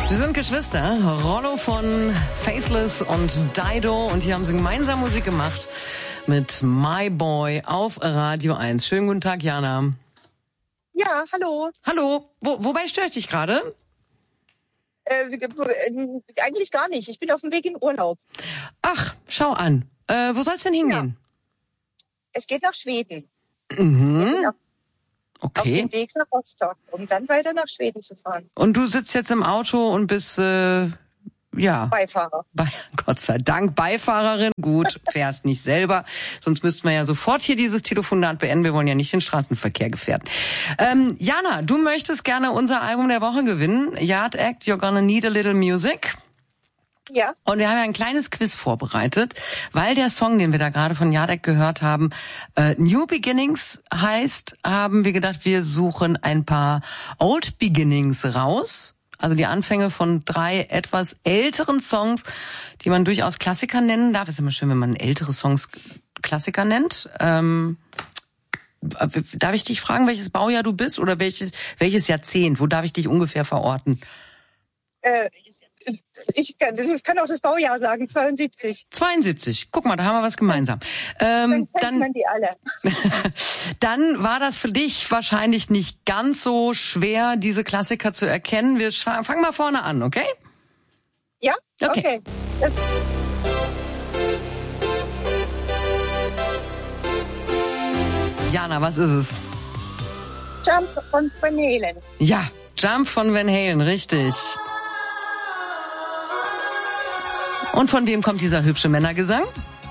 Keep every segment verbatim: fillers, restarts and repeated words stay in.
Sie sind Geschwister, Rollo von Faceless und Dido, und hier haben sie gemeinsam Musik gemacht mit My Boy auf Radio eins. Schönen guten Tag, Jana. Ja, hallo. Hallo, Wo, wobei störe ich dich gerade? Äh, äh, eigentlich gar nicht. Ich bin auf dem Weg in Urlaub. Ach, schau an. Äh, wo soll's denn hingehen? Ja. Es geht nach Schweden. Mhm. Nach, okay. Auf dem Weg nach Rostock, um dann weiter nach Schweden zu fahren. Und du sitzt jetzt im Auto und bist, äh, ja... Beifahrer. Bei, Gott sei Dank, Beifahrerin. Gut, fährst nicht selber. Sonst müssten wir ja sofort hier dieses Telefonat beenden. Wir wollen ja nicht den Straßenverkehr gefährden. Ähm, Jana, du möchtest gerne unser Album der Woche gewinnen. Yard Act, You're Gonna Need a Little Music. Ja. Und wir haben ja ein kleines Quiz vorbereitet, weil der Song, den wir da gerade von Yard Act gehört haben, äh, New Beginnings heißt, haben wir gedacht, wir suchen ein paar Old Beginnings raus. Also die Anfänge von drei etwas älteren Songs, die man durchaus Klassiker nennen darf. Ist immer schön, wenn man ältere Songs Klassiker nennt. Ähm, darf ich dich fragen, welches Baujahr du bist oder welches welches Jahrzehnt? Wo darf ich dich ungefähr verorten? Äh, ich, kann, ich kann auch das Baujahr sagen, zweiundsiebzig. zweiundsiebzig. Guck mal, da haben wir was gemeinsam. Ähm, dann kennt man die alle. Dann war das für dich wahrscheinlich nicht ganz so schwer, diese Klassiker zu erkennen. Wir fangen mal vorne an, okay? Ja? Okay. Okay. Das Jana, was ist es? Jump von Van Halen. Ja, Jump von Van Halen, richtig. Und von wem kommt dieser hübsche Männergesang?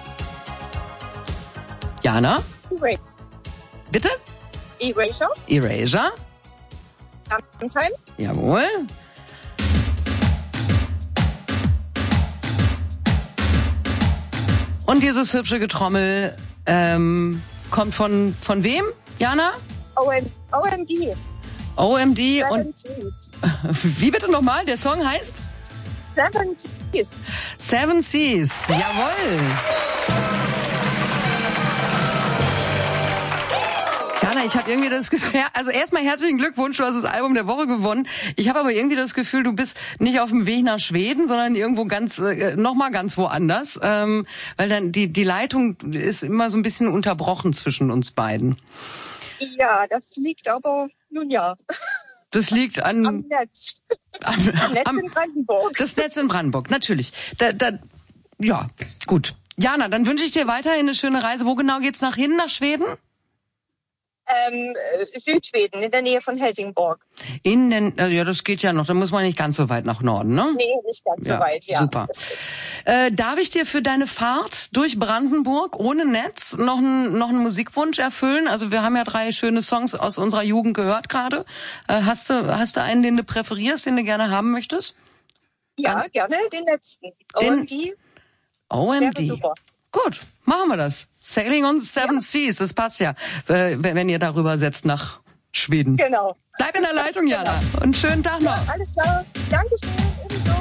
Jana? Erasure. Bitte? Erasure. Erasure. Sometime. Jawohl. Und dieses hübsche Getrommel ähm, kommt von von wem, Jana? O M D. O M D. Seven Und Seas. wie bitte nochmal? Der Song heißt? Seven Seas. Seven Seas. Jawohl. Jana, ich habe irgendwie das Gefühl, also erstmal herzlichen Glückwunsch, du hast das Album der Woche gewonnen. Ich habe aber irgendwie das Gefühl, du bist nicht auf dem Weg nach Schweden, sondern irgendwo ganz, äh, nochmal ganz woanders, ähm, weil dann die die Leitung ist immer so ein bisschen unterbrochen zwischen uns beiden. Ja, das liegt aber, nun ja, Das liegt an... am Netz. An, Am Netz am, in Brandenburg. Das Netz in Brandenburg, natürlich. Da, da, ja, gut. Jana, dann wünsche ich dir weiterhin eine schöne Reise. Wo genau geht's nach hin, nach Schweden? Ähm, äh, Südschweden, in der Nähe von Helsingborg. In den, also ja, das geht ja noch, da muss man nicht ganz so weit nach Norden, ne? Nee, nicht ganz Ja, so weit, ja. super. Äh, darf ich dir für deine Fahrt durch Brandenburg ohne Netz noch einen, noch einen Musikwunsch erfüllen? Also wir haben ja drei schöne Songs aus unserer Jugend gehört gerade. Äh, hast du, hast du einen, den du präferierst, den du gerne haben möchtest? Ja, Dann, gerne, den letzten. Den- O M D. O M D. Wäre super. Gut, machen wir das. Sailing on the Seven Ja. Seas, das passt ja, äh, wenn ihr darüber setzt nach Schweden. Genau. Bleib in der Leitung, Jana. Und schönen Tag noch. Alles klar. Dankeschön. Ebenso.